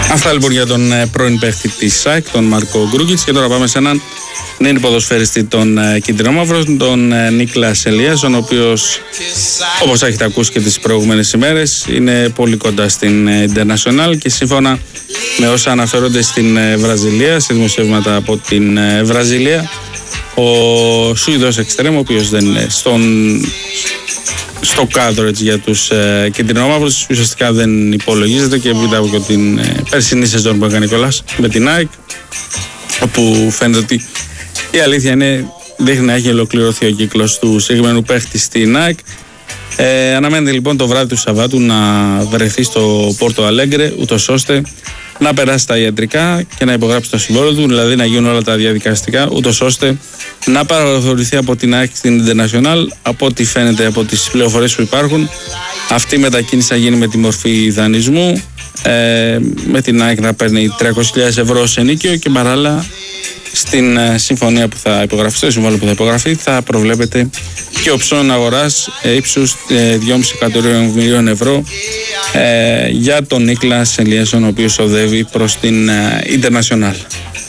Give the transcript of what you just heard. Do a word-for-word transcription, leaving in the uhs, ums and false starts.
Αυτά λοιπόν για τον πρώην παίχτη της ΣΑΕΚ, τον Μάρκο Γκρούγκιτς. Και τώρα πάμε σε έναν νέο ποδοσφαιριστή των Κιτρινόμαυρων, τον Νίκλας Ελίασον, ο οποίος, όπως έχετε ακούσει και τις προηγούμενες ημέρες, είναι πολύ κοντά στην International και σύμφωνα με όσα αναφέρονται στην Βραζιλία, σε δημοσιεύματα από την Βραζιλία, ο Σουηδός εξτρέμ, ο οποίος δεν είναι στον, στο κάδρο έτσι, για τους ε, Κιτρινόμαυρους, ουσιαστικά δεν υπολογίζεται και μετά από την ε, περσινή σεζόν που έκανε κιόλας με την ΑΕΚ, όπου φαίνεται ότι η αλήθεια είναι δείχνει να έχει ολοκληρωθεί ο κύκλος του συγκεκριμένου παίχτη στην ΑΕΚ. Ε, αναμένεται λοιπόν το βράδυ του Σαββάτου να βρεθεί στο Πόρτο Αλέγκρε, ούτως ώστε να περάσει τα ιατρικά και να υπογράψει το συμβόλαιο του, δηλαδή να γίνουν όλα τα διαδικαστικά, ούτως ώστε να παραχωρηθεί από την ΑΕΚ στην International. Από ό,τι φαίνεται από τις πληροφορίες που υπάρχουν, αυτή η μετακίνηση θα γίνει με τη μορφή δανεισμού, ε, με την ΑΕΚ να παίρνει τριακόσιες χιλιάδες ευρώ σε νίκαιο και παράλληλα στην ε, συμφωνία που θα υπογραφεί, στο συμβόλαιο που θα υπογραφεί, θα προβλέπεται και οψόν αγοράς ε, ύψους ε, δυόμισι εκατομμυρίων ευρώ ε, για τον Νίκλας Ελίασον, ο οποίος οδεύει προς την ε, International.